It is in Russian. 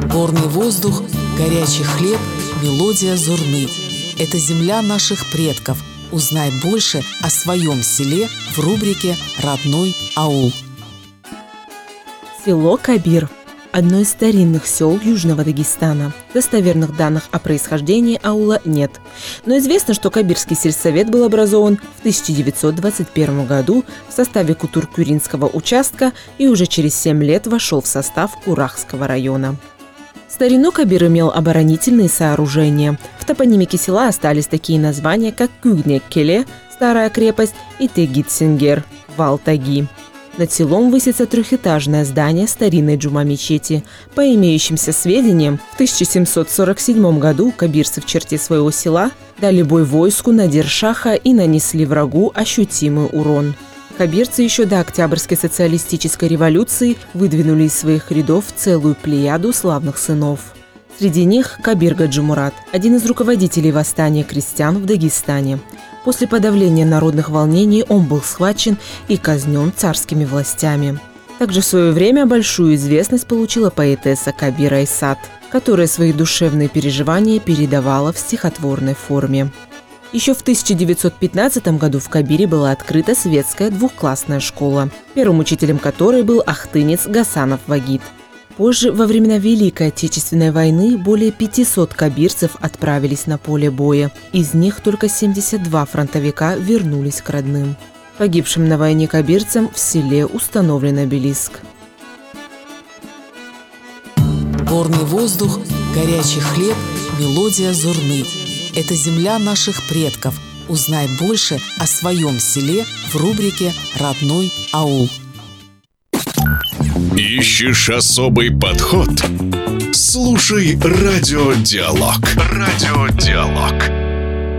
Горный воздух, горячий хлеб, мелодия Зурны. Это земля наших предков. Узнай больше о своем селе в рубрике «Родной аул». Село Кабир – одно из старинных сел Южного Дагестана. Достоверных данных о происхождении аула нет. Но известно, что Кабирский сельсовет был образован в 1921 году в составе Кутур-Кюринского участка и уже через 7 лет вошел в состав Курахского района. В старину Кабир имел оборонительные сооружения. В топонимике села остались такие названия, как Кюгнек-Келе – старая крепость, и Тегит-Сингер – вал Таги. Над селом высится трехэтажное здание старинной джума-мечети. По имеющимся сведениям, в 1747 году кабирцы в черте своего села дали бой войску Надир-Шаха и нанесли врагу ощутимый урон. Кабирцы еще до Октябрьской социалистической революции выдвинули из своих рядов целую плеяду славных сынов. Среди них Кабир Гаджи Мурат, один из руководителей восстания крестьян в Дагестане. После подавления народных волнений он был схвачен и казнен царскими властями. Также в свое время большую известность получила поэтесса Кабир Айсат, которая свои душевные переживания передавала в стихотворной форме. Еще в 1915 году в Кабире была открыта светская двухклассная школа, первым учителем которой был ахтынец Гасанов Вагид. Позже, во времена Великой Отечественной войны, более 500 кабирцев отправились на поле боя. Из них только 72 фронтовика вернулись к родным. Погибшим на войне кабирцам в селе установлен обелиск. Горный воздух, горячий хлеб, мелодия Зурны. Это земля наших предков. Узнай больше о своем селе в рубрике «Родной аул». Ищешь особый подход? Слушай радиодиалог. Радиодиалог.